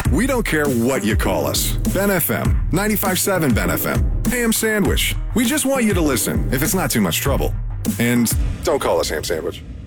We don't care what you call us. Ben FM, 95.7 Ben FM, Ham Sandwich. We just want you to listen if it's not too much trouble. And don't call us Ham Sandwich.